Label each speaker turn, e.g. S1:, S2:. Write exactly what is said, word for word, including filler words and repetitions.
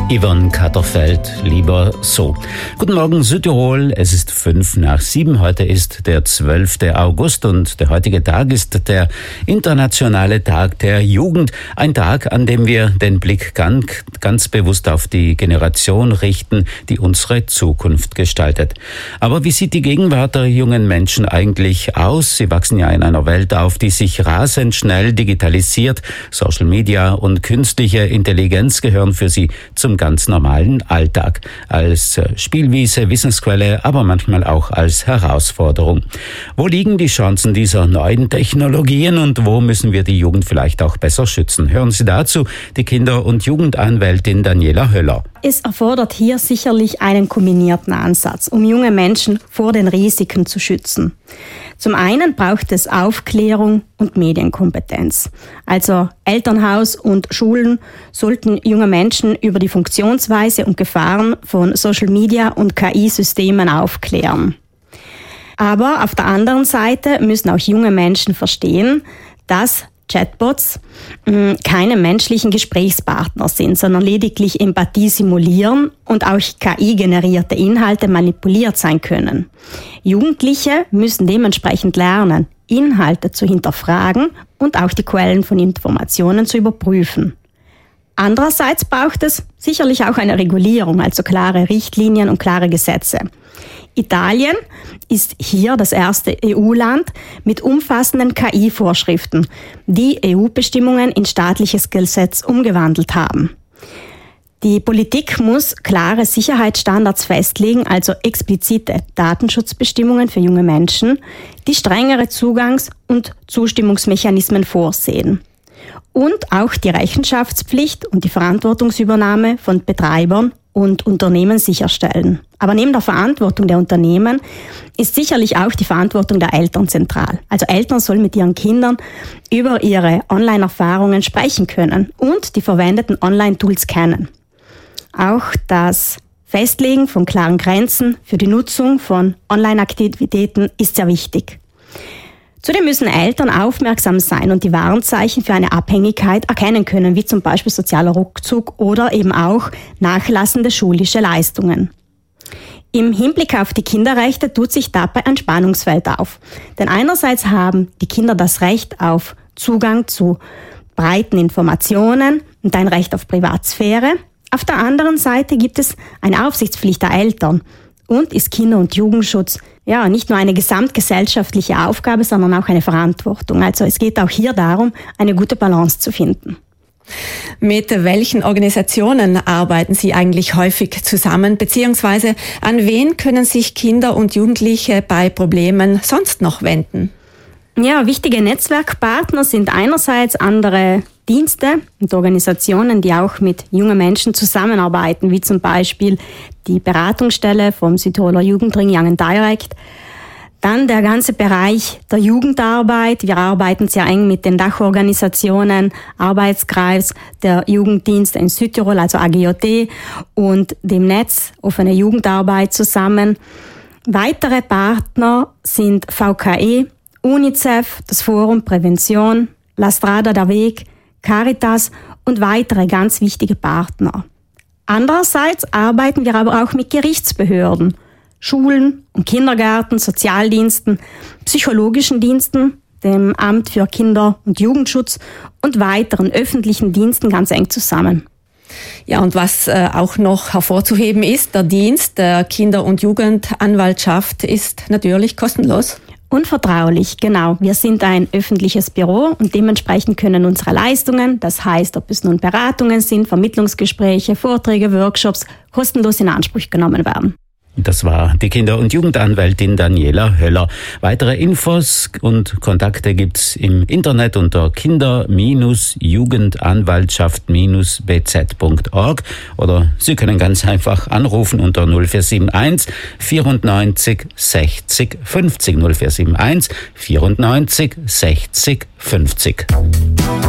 S1: Yvonne Katterfeld, lieber so. Guten Morgen Südtirol, es ist fünf nach sieben. Heute ist der zwölfte August und der heutige Tag ist der internationale Tag der Jugend. Ein Tag, an dem wir den Blick ganz, ganz bewusst auf die Generation richten, die unsere Zukunft gestaltet. Aber wie sieht die Gegenwart der jungen Menschen eigentlich aus? Sie wachsen ja in einer Welt auf, die sich rasend schnell digitalisiert. Social Media und künstliche Intelligenz gehören für sie zum ganz normalen Alltag, als Spielwiese, Wissensquelle, aber manchmal auch als Herausforderung. Wo liegen die Chancen dieser neuen Technologien und wo müssen wir die Jugend vielleicht auch besser schützen? Hören Sie dazu die Kinder- und Jugendanwältin Daniela Höller.
S2: Es erfordert hier sicherlich einen kombinierten Ansatz, um junge Menschen vor den Risiken zu schützen. Zum einen braucht es Aufklärung und Medienkompetenz. Also Elternhaus und Schulen sollten junge Menschen über die Funktionsweise und Gefahren von Social Media und K I-Systemen aufklären. Aber auf der anderen Seite müssen auch junge Menschen verstehen, dass Chatbots mh, keine menschlichen Gesprächspartner sind, sondern lediglich Empathie simulieren und auch K I-generierte Inhalte manipuliert sein können. Jugendliche müssen dementsprechend lernen, Inhalte zu hinterfragen und auch die Quellen von Informationen zu überprüfen. Andererseits braucht es sicherlich auch eine Regulierung, also klare Richtlinien und klare Gesetze. Italien ist hier das erste E U-Land mit umfassenden K I-Vorschriften, die E U-Bestimmungen in staatliches Gesetz umgewandelt haben. Die Politik muss klare Sicherheitsstandards festlegen, also explizite Datenschutzbestimmungen für junge Menschen, die strengere Zugangs- und Zustimmungsmechanismen vorsehen. Und auch die Rechenschaftspflicht und die Verantwortungsübernahme von Betreibern und Unternehmen sicherstellen. Aber neben der Verantwortung der Unternehmen ist sicherlich auch die Verantwortung der Eltern zentral. Also Eltern sollen mit ihren Kindern über ihre Online-Erfahrungen sprechen können und die verwendeten Online-Tools kennen. Auch das Festlegen von klaren Grenzen für die Nutzung von Online-Aktivitäten ist sehr wichtig. Zudem müssen Eltern aufmerksam sein und die Warnzeichen für eine Abhängigkeit erkennen können, wie zum Beispiel sozialer Rückzug oder eben auch nachlassende schulische Leistungen. Im Hinblick auf die Kinderrechte tut sich dabei ein Spannungsfeld auf. Denn einerseits haben die Kinder das Recht auf Zugang zu breiten Informationen und ein Recht auf Privatsphäre. Auf der anderen Seite gibt es eine Aufsichtspflicht der Eltern und ist Kinder- und Jugendschutz ja nicht nur eine gesamtgesellschaftliche Aufgabe, sondern auch eine Verantwortung. Also es geht auch hier darum, eine gute Balance zu finden.
S3: Mit welchen Organisationen arbeiten Sie eigentlich häufig zusammen, beziehungsweise an wen können sich Kinder und Jugendliche bei Problemen sonst noch wenden?
S2: Ja, wichtige Netzwerkpartner sind einerseits andere Dienste und Organisationen, die auch mit jungen Menschen zusammenarbeiten, wie zum Beispiel die Beratungsstelle vom Südtiroler Jugendring Young and Direct. Dann der ganze Bereich der Jugendarbeit. Wir arbeiten sehr eng mit den Dachorganisationen Arbeitskreis der Jugenddienste in Südtirol, also A G J D, und dem Netz Offene Jugendarbeit zusammen. Weitere Partner sind V K E, UNICEF, das Forum Prävention, La Strada der Weg, Caritas und weitere ganz wichtige Partner. Andererseits arbeiten wir aber auch mit Gerichtsbehörden, Schulen und Kindergärten, Sozialdiensten, psychologischen Diensten, dem Amt für Kinder- und Jugendschutz und weiteren öffentlichen Diensten ganz eng zusammen.
S3: Ja, und was äh, auch noch hervorzuheben ist, der Dienst der Kinder- und Jugendanwaltschaft ist natürlich kostenlos.
S2: Und vertraulich, genau. Wir sind ein öffentliches Büro und dementsprechend können unsere Leistungen, das heißt, ob es nun Beratungen sind, Vermittlungsgespräche, Vorträge, Workshops, kostenlos in Anspruch genommen werden.
S1: Das war die Kinder- und Jugendanwältin Daniela Höller. Weitere Infos und Kontakte gibt's im Internet unter kinder-jugendanwaltschaft b z punkt org oder Sie können ganz einfach anrufen unter null vier sieben eins vierundneunzig sechzig fünfzig null vier sieben eins vierundneunzig sechzig fünfzig.